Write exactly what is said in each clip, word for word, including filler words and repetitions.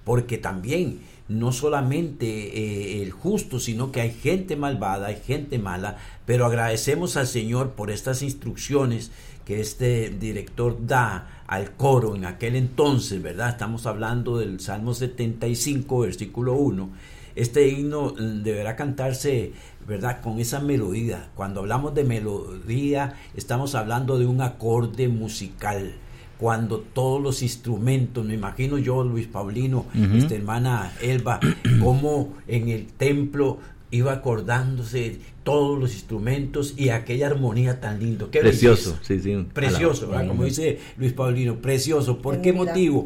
porque también no solamente eh, el justo, sino que hay gente malvada, hay gente mala, pero agradecemos al Señor por estas instrucciones que este director da al coro en aquel entonces, ¿verdad? Estamos hablando del Salmo setenta y cinco, versículo uno. Este himno deberá cantarse, ¿verdad?, con esa melodía. Cuando hablamos de melodía, estamos hablando de un acorde musical. Cuando todos los instrumentos, me imagino yo, Luis Paulino, uh-huh. esta hermana Elba, como en el templo iba acordándose todos los instrumentos y aquella armonía tan lindo. ¿Qué precioso, sí, sí. Precioso, ¿verdad? Como dice Luis Paulino, precioso. ¿Por qué motivo?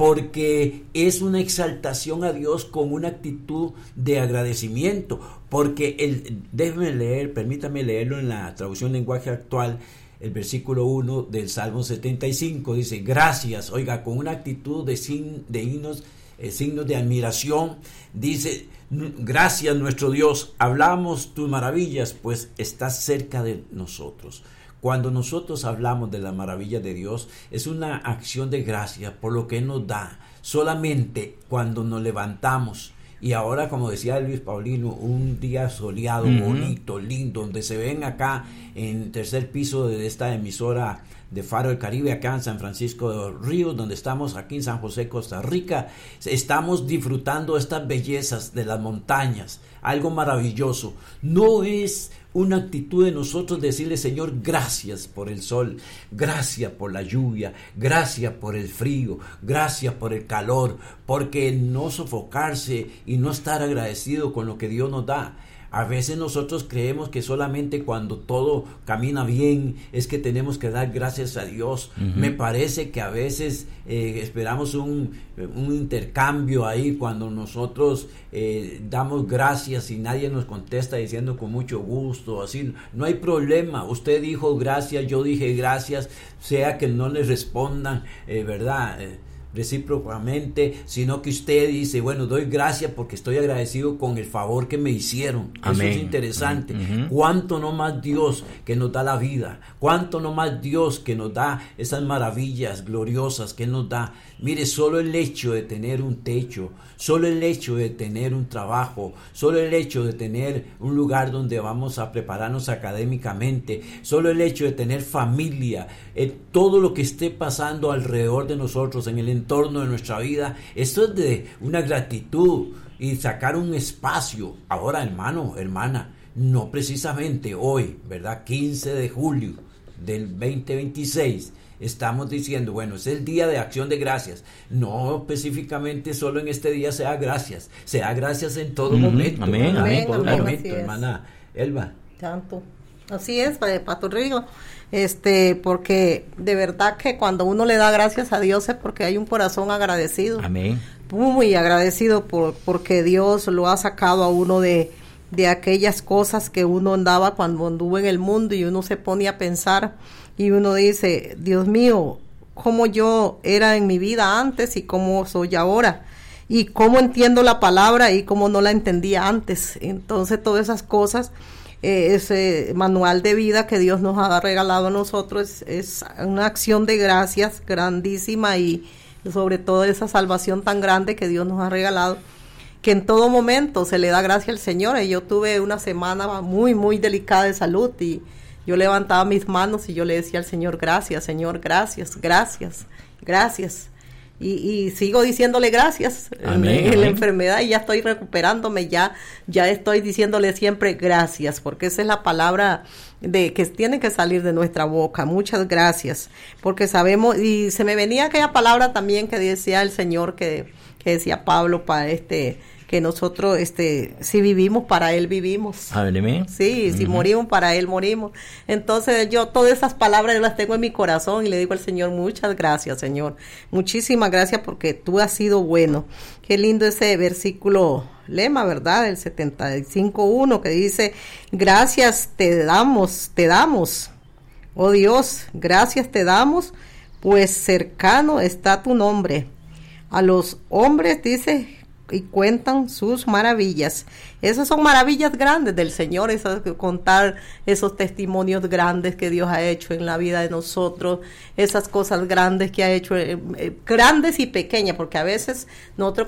Porque es una exaltación a Dios con una actitud de agradecimiento. Porque el, déjeme leer, permítame leerlo en la traducción lenguaje actual. El versículo uno del Salmo setenta y cinco dice: gracias, oiga, con una actitud de, sin, de himnos, eh, signos de admiración, dice: gracias nuestro Dios, hablamos tus maravillas, pues estás cerca de nosotros. Cuando nosotros hablamos de la maravilla de Dios, es una acción de gracia por lo que Él nos da. Solamente cuando nos levantamos, y ahora, como decía Luis Paulino, un día soleado, uh-huh. bonito, lindo, donde se ven acá en el tercer piso de esta emisora de Faro del Caribe, acá en San Francisco de los Ríos, donde estamos aquí en San José, Costa Rica, estamos disfrutando estas bellezas de las montañas, algo maravilloso. No es una actitud de nosotros decirle: Señor, gracias por el sol, gracias por la lluvia, gracias por el frío, gracias por el calor, porque no sofocarse y no estar agradecido con lo que Dios nos da. A veces nosotros creemos que solamente cuando todo camina bien es que tenemos que dar gracias a Dios. Uh-huh. Me parece que a veces eh, esperamos un, un intercambio ahí cuando nosotros eh, damos gracias y nadie nos contesta diciendo con mucho gusto, así. No hay problema, usted dijo gracias, yo dije gracias, sea que no les respondan, eh, ¿verdad?, Eh, recíprocamente, sino que usted dice: bueno, doy gracias porque estoy agradecido con el favor que me hicieron. Amén. Eso es interesante. Uh-huh. Cuánto no más Dios que nos da la vida, cuánto no más Dios que nos da esas maravillas gloriosas que Él nos da. Mire, solo el hecho de tener un techo, solo el hecho de tener un trabajo, solo el hecho de tener un lugar donde vamos a prepararnos académicamente, solo el hecho de tener familia, eh, todo lo que esté pasando alrededor de nosotros en el entorno de nuestra vida, esto es de una gratitud y sacar un espacio. Ahora, hermano, hermana, no precisamente hoy, ¿verdad?, quince de julio del veinte veintiséis, estamos diciendo, bueno, es el día de acción de gracias. No específicamente solo en este día sea gracias, sea gracias en todo uh-huh. momento. Amén, amén, en todo amén, momento, hermana Elba. Tanto. Así es, Pastor Rigo. Este, porque de verdad que cuando uno le da gracias a Dios es porque hay un corazón agradecido. Amén. Muy agradecido por porque Dios lo ha sacado a uno de, de aquellas cosas que uno andaba cuando anduvo en el mundo, y uno se pone a pensar y uno dice: Dios mío, cómo yo era en mi vida antes y cómo soy ahora, y cómo entiendo la palabra y cómo no la entendía antes. Entonces todas esas cosas, eh, ese manual de vida que Dios nos ha regalado a nosotros es, es una acción de gracias grandísima, y sobre todo esa salvación tan grande que Dios nos ha regalado, que en todo momento se le da gracias al Señor. Y yo tuve una semana muy muy delicada de salud, y yo levantaba mis manos y yo le decía al Señor: gracias, Señor, gracias, gracias, gracias. Y, y sigo diciéndole gracias amén, en, en amén. la enfermedad, y ya estoy recuperándome, ya ya estoy diciéndole siempre gracias, porque esa es la palabra de que tiene que salir de nuestra boca. Muchas gracias, porque sabemos, y se me venía aquella palabra también que decía el Señor, que, que decía Pablo, para este que nosotros, este, si vivimos, para Él vivimos. Amén. Sí, uh-huh. Si morimos, para Él morimos. Entonces yo todas esas palabras yo las tengo en mi corazón, y le digo al Señor: muchas gracias, Señor. Muchísimas gracias porque tú has sido bueno. Qué lindo ese versículo lema, ¿verdad? El setenta y cinco uno, que dice: gracias te damos, te damos, oh Dios, gracias te damos, pues cercano está tu nombre. A los hombres, dice, y cuentan sus maravillas. Esas son maravillas grandes del Señor, esas, contar esos testimonios grandes que Dios ha hecho en la vida de nosotros, esas cosas grandes que ha hecho, eh, eh, grandes y pequeñas, porque a veces nosotros